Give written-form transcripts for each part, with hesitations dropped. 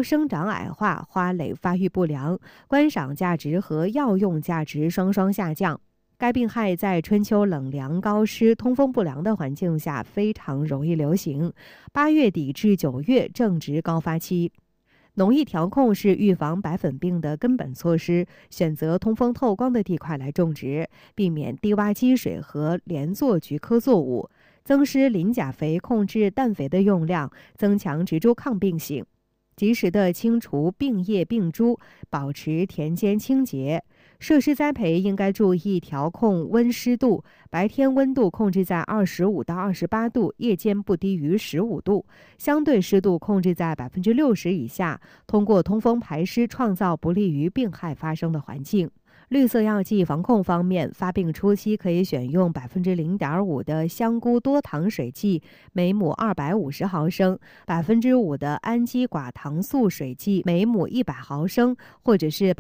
株生长矮化，花蕾发育不良，观赏价值和药用价值双双下降。该病害在春秋冷凉、高湿、通风不良的环境下非常容易流行，8月底至9月正值高发期。农艺调控是预防白粉病的根本措施，选择通风透光的地块来种植，避免低洼积水和连作菊科作物，增施磷钾肥，控制氮肥的用量，增强植株抗病性，及时的清除病叶病株，保持田间清洁。设施栽培应该注意调控温湿度，白天温度控制在25到28度，夜间不低于15度，相对湿度控制在60%以下，通过通风排湿创造不利于病害发生的环境。绿色药剂防控方面，发病初期可以选用0.5%的香菇多糖水剂，每亩250毫升，5%的氨基寡糖素水剂，每亩100毫升，或者是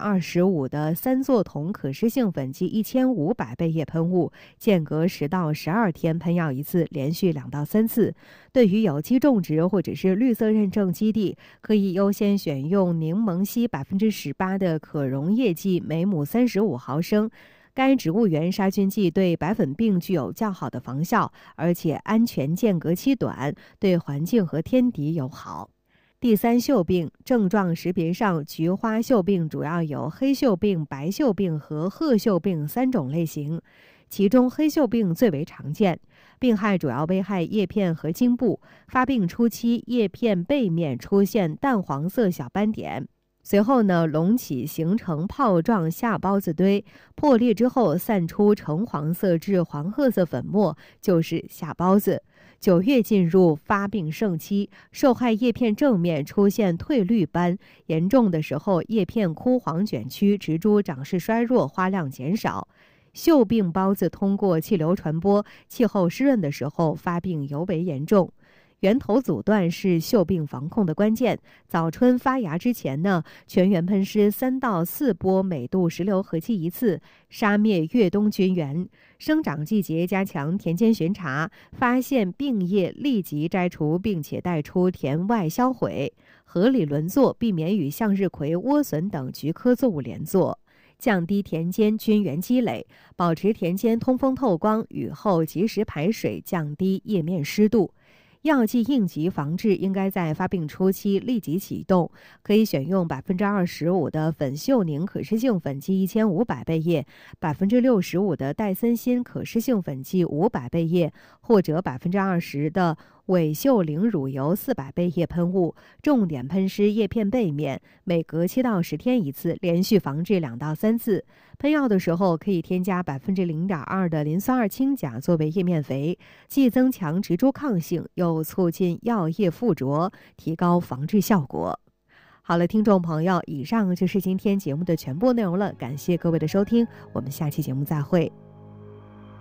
25%的三唑酮可湿性粉剂1500倍液喷雾，间隔10到12天喷药一次，连续2到3次。对于有机种植或者是绿色认证基地，可以优先选用柠檬烯18%的可溶液剂，每亩35毫升。该植物源杀菌剂对白粉病具有较好的防效，而且安全间隔期短，对环境和天敌友好。第三，锈病症状识别上，菊花锈病主要有黑锈病、白锈病和褐锈病3种类型，其中黑锈病最为常见。病害主要危害叶片和茎部，发病初期叶片背面出现淡黄色小斑点，随后隆起形成泡状下孢子堆，破裂之后散出橙黄色至黄褐色粉末，就是下孢子。9月进入发病盛期，受害叶片正面出现褪绿斑，严重的时候叶片枯黄卷曲，植株长势衰弱，花量减少。锈病孢子通过气流传播，气候湿润的时候发病尤为严重。源头阻断是锈病防控的关键。早春发芽之前全园喷施3到4波每度10流合剂1次，杀灭越冬菌源。生长季节加强田间巡查，发现病叶立即摘除，并且带出田外销毁。合理轮作，避免与向日葵、莴笋等菊科作物连作。降低田间菌源积累，保持田间通风透光，雨后及时排水，降低叶面湿度。药剂应急防治应该在发病初期立即启动，可以选用25%的苯溴宁可湿性粉剂1500倍液，65%的戴森锌可湿性粉剂500倍液，或者20%的伪溴灵乳油400倍液喷雾，重点喷施叶片背面，每隔7到10天一次，连续防治2到3次。喷药的时候可以添加0.2%的磷酸二氢钾作为叶面肥，既增强植株抗性，又促进药液附着，提高防治效果。好了，听众朋友，以上就是今天节目的全部内容了，感谢各位的收听，我们下期节目再会。